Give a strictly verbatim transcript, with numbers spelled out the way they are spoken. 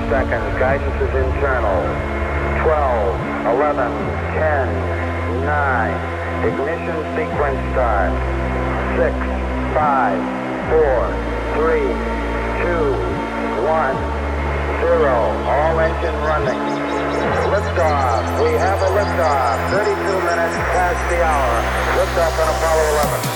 seconds. Guidance is internal. twelve, eleven, ten, nine. Ignition sequence start. six, five, four, three, two, one, zero. All engine running. Liftoff. We have a liftoff. thirty-two minutes past the hour. Liftoff on Apollo eleven.